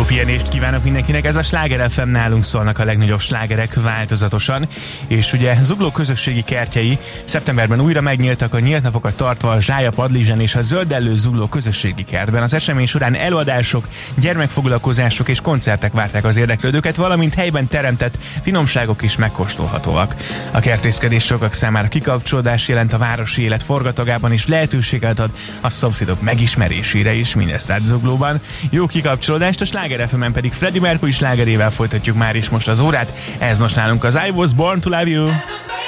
pihenést kívánok mindenkinek, ez a Sláger FM, nálunk szólnak a legnagyobb slágerek változatosan, és ugye Zugló közösségi kertjei szeptemberben újra megnyíltak, a nyílt napokat tartva a Zsája Padlizsen és a Zöldellő Zugló közösségi kertben. Az esemény során előadások, gyermekfoglalkozások és koncertek várták az érdeklődőket, valamint helyben teremtett finomságok is megkóstolhatóak. A kertészkedés sokak számára kikapcsolódás jelent a városi élet forgatagában, és lehetőséget ad a szomszédok megismerésére is, mindezt át Zuglóban. Jó kikapcsolódást, a Sláger FM-en pedig Freddie Mercury slágerével folytatjuk már is most az órát. Ez most nálunk az I Was Born to Love You.